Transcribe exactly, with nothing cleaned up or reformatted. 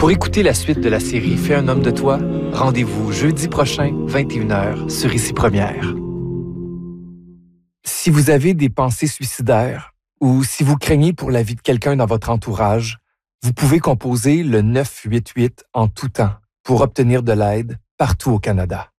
Pour écouter la suite de la série Fais un homme de toi, rendez-vous jeudi prochain, vingt et une heures, sur Ici Première. Si vous avez des pensées suicidaires ou si vous craignez pour la vie de quelqu'un dans votre entourage, vous pouvez composer le neuf cent quatre-vingt-huit en tout temps pour obtenir de l'aide partout au Canada.